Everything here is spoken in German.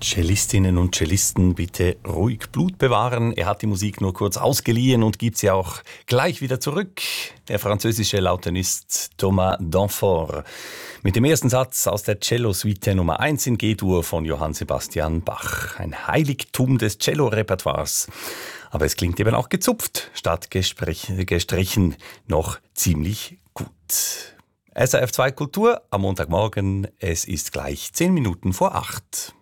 Cellistinnen und Cellisten, bitte ruhig Blut bewahren. Er hat die Musik nur kurz ausgeliehen und gibt sie auch gleich wieder zurück. Der französische Lautenist Thomas Danforth. Mit dem ersten Satz aus der Cello-Suite Nummer 1 in G-Dur von Johann Sebastian Bach. Ein Heiligtum des Cello-Repertoires. Aber es klingt eben auch gezupft, statt gestrichen noch ziemlich gut. SRF 2 Kultur am Montagmorgen. Es ist gleich 10 Minuten vor 8.